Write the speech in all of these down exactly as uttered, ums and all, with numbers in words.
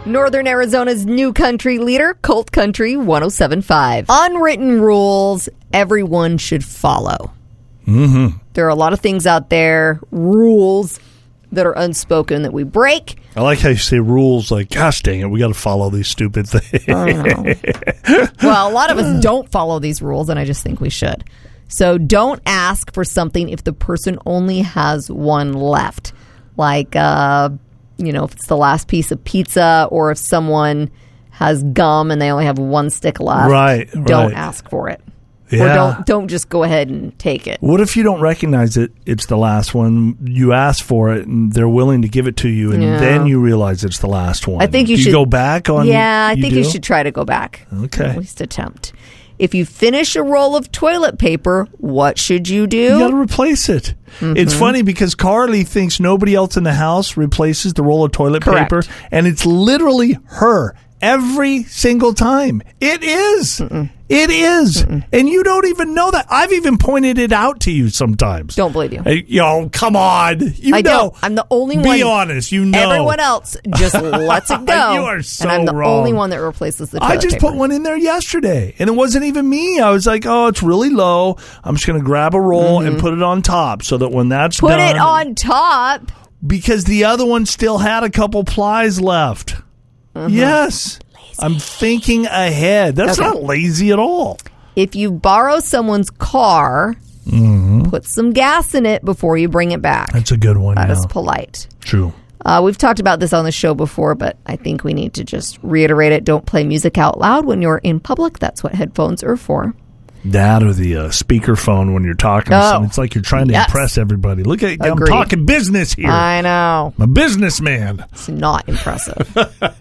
Northern Arizona's new country leader, Colt Country one oh seven point five. Unwritten rules everyone should follow. Mm-hmm. There are a lot of things out there, rules that are unspoken that we break. I like how you say rules like, gosh dang it, we got to follow these stupid things. I know. Well, a lot of us don't follow these rules, and I just think we should. So don't ask for something if the person only has one left. Like, uh, you know, if it's the last piece of pizza or if someone has gum and they only have one stick left. Right, Don't right. ask for it. Yeah. Or don't don't just go ahead and take it. What if you don't recognize it? It's the last one. You ask for it, and they're willing to give it to you, and Yeah. then you realize it's the last one. I think you do should you go back on. Yeah, I think do? you should try to go back. Okay. At least attempt. If you finish a roll of toilet paper, what should you do? You got to replace it. Mm-hmm. It's funny because Carly thinks nobody else in the house replaces the roll of toilet Correct. paper, and it's literally her every single time. It is. Mm-mm. It is. Mm-mm. And you don't even know that. I've even pointed it out to you sometimes. Don't believe you. Hey, yo, come on. You I know. don't. I'm the only Be one. Be honest. You know. Everyone else just lets it go. You are so And I'm the wrong. only one that replaces the toilet I just paper. put one in there yesterday, and it wasn't even me. I was like, oh, it's really low. I'm just going to grab a roll and put it on top so that when that's Put done. it on top. Because the other one still had a couple plies left. Mm-hmm. Yes. Lazy. I'm thinking ahead. That's Okay. not lazy at all. If you borrow someone's car, Mm-hmm. put some gas in it before you bring it back. That's a good one. That yeah. is polite. True. Uh, we've talked about this on the show before, but I think we need to just reiterate it. Don't play music out loud when you're in public. That's what headphones are for. That or the uh, speakerphone when you're talking to Oh. someone. It's like you're trying to Yes. impress everybody. Look at I'm Agreed. talking business here. I know. I'm a businessman. It's not impressive.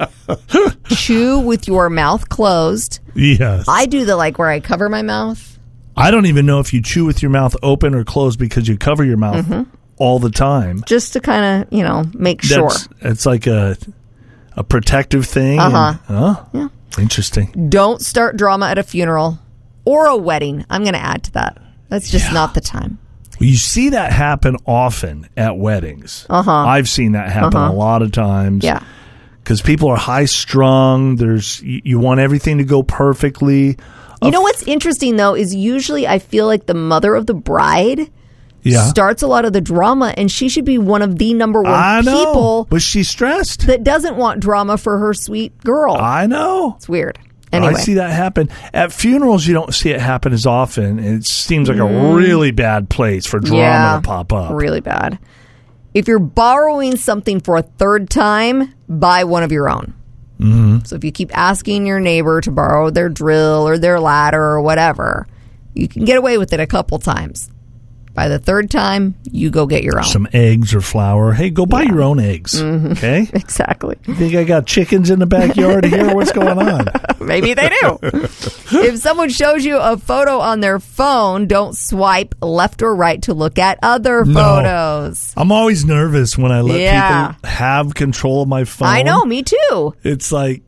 Chew with your mouth closed. Yes. I do the like where I cover my mouth. I don't even know if you chew with your mouth open or closed because you cover your mouth Mm-hmm. all the time. Just to kind of, you know, make sure. That's, it's like a a protective thing. Uh-huh. And, huh? Yeah. Interesting. Don't start drama at a funeral or a wedding. I'm going to add to that. That's just Yeah. not the time. You see that happen often at weddings. Uh-huh. I've seen that happen Uh-huh. a lot of times. Yeah. Because people are high strung. There's you, you want everything to go perfectly. You know what's interesting, though, is usually I feel like the mother of the bride Yeah. starts a lot of the drama, and she should be one of the number one I know. people But she's stressed. that doesn't want drama for her sweet girl. I know. It's weird. Anyway. I see that happen. At funerals, you don't see it happen as often. It seems like a really bad place for drama Yeah, to pop up. really bad. If you're borrowing something for a third time, buy one of your own. Mm-hmm. So if you keep asking your neighbor to borrow their drill or their ladder or whatever, you can get away with it a couple times. By the third time, you go get your own. Some eggs or flour. Hey, go buy Yeah. your own eggs. Mm-hmm. Okay? Exactly. You think I got chickens in the backyard here? What's going on? Maybe they do. If someone shows you a photo on their phone, don't swipe left or right to look at other No. photos. I'm always nervous when I let Yeah. people have control of my phone. I know, me too. It's like,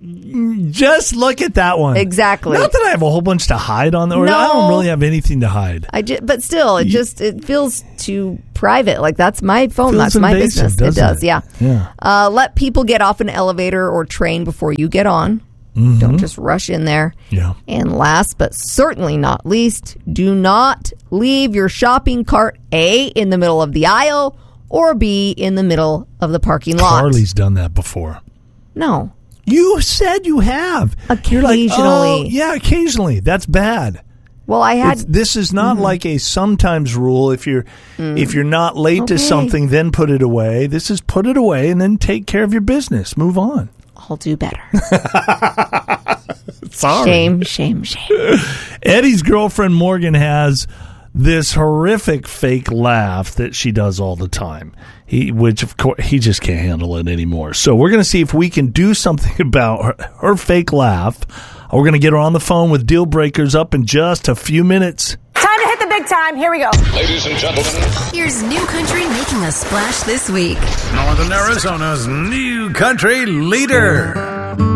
just look at that one. Exactly. Not that I have a whole bunch to hide on there. Or I No. don't really have anything to hide. I ju- but still, it just it feels too private. Like that's my phone. Feels That's my invasive, business. It doesn't does. it? Yeah. Yeah. Uh, let people get off an elevator or train before you get on. Mm-hmm. Don't just rush in there. Yeah. And last but certainly not least, do not leave your shopping cart A in the middle of the aisle or B in the middle of the parking lot. Carly's done that before. No. You said you have. You're like, Occasionally. oh, yeah, occasionally. That's bad. Well, I had It's, this is not like a sometimes rule. If you're if you're not late to Okay. something, then put it away. This is put it away and then take care of your business. Move on. I'll do better. Sorry. Shame, shame, shame. Eddie's girlfriend Morgan has this horrific fake laugh that she does all the time. He, which of course he just can't handle it anymore. So we're going to see if we can do something about her, her fake laugh. We're going to get her on the phone with Deal Breakers up in just a few minutes. Time to hit the big time. Here we go. Ladies and gentlemen, Here's New Country making a splash this week. Northern Arizona's new country leader.